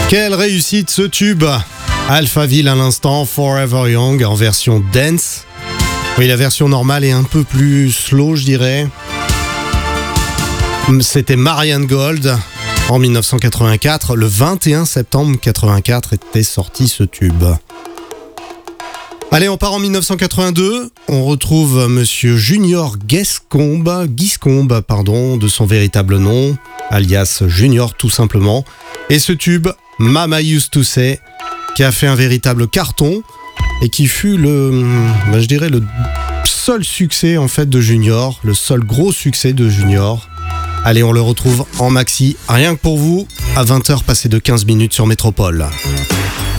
Quelle réussite ce tube! Alphaville à l'instant, Forever Young en version dance. Oui, la version normale est un peu plus slow, je dirais. C'était Marianne Gold en 1984. Le 21 septembre 1984 était sorti ce tube. Allez, on part en 1982. On retrouve Monsieur Junior Giscombe, de son véritable nom, alias Junior tout simplement. Et ce tube, Mama Used to Say, qui a fait un véritable carton et qui fut le seul succès en fait de Junior, le seul gros succès de Junior. Allez, on le retrouve en maxi, rien que pour vous, à 20h passé de 15 minutes sur Métropole.